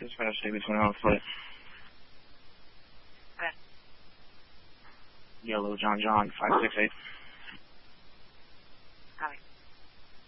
Dispatch, David 20 on foot. Okay. Yellow, John, 568.